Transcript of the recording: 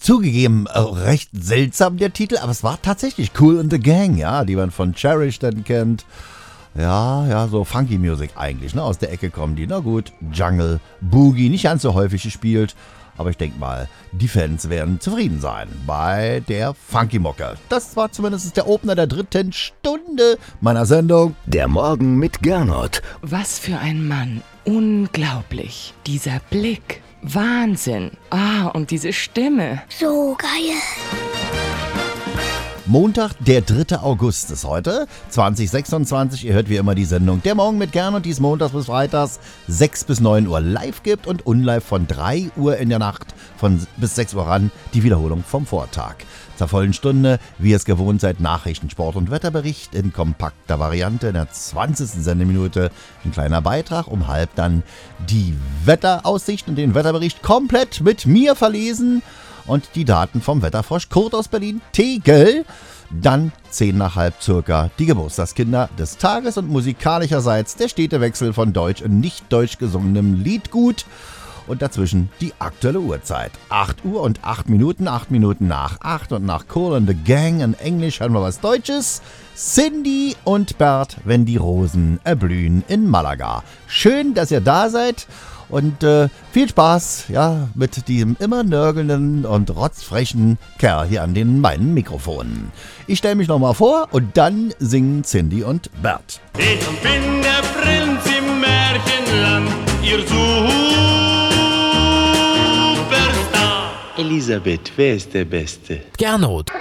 Zugegeben, recht seltsam der Titel, aber es war tatsächlich Kool and the Gang, ja, die man von Cherish dann kennt. Ja, so Funky Music eigentlich, ne, aus der Ecke kommen die. Na gut, Jungle, Boogie, nicht ganz so häufig gespielt, aber ich denke mal, die Fans werden zufrieden sein bei der Funky-Mucke. Das war zumindest der Opener der 3. Stunde meiner Sendung. Der Morgen mit Gernot. Was für ein Mann. Unglaublich. Dieser Blick. Wahnsinn. Und diese Stimme. So geil. Montag, der 3. August ist heute, 2026. Ihr hört wie immer die Sendung Der Morgen mit Gernot, die es montags bis freitags 6 bis 9 Uhr live gibt und unlive von 3 Uhr in der Nacht bis 6 Uhr ran, die Wiederholung vom Vortag. Zur vollen Stunde, wie ihr es gewohnt seid, Nachrichten, Sport und Wetterbericht in kompakter Variante. In der 20. Sendeminute ein kleiner Beitrag, um halb dann die Wetteraussicht und den Wetterbericht komplett mit mir verlesen. Und die Daten vom Wetterfrosch Kurt aus Berlin, Tegel. Dann 10 nach halb circa die Geburtstagskinder des Tages und musikalischerseits der Städtewechsel von deutsch und nicht deutsch gesungenem Liedgut. Und dazwischen die aktuelle Uhrzeit. 8 Uhr und 8 Minuten, 8 Minuten nach 8 und nach Kool and the Gang. In Englisch hören wir was Deutsches. Cindy und Bert, wenn die Rosen erblühen in Malaga. Schön, dass ihr da seid. Und viel Spaß, ja, mit diesem immer nörgelnden und rotzfrechen Kerl hier an den meinen Mikrofonen. Ich stelle mich nochmal vor und dann singen Cindy und Bert. Ich bin der Prinz im Märchenland, ihr Superstar. Elisabeth, wer ist der Beste? Gernot.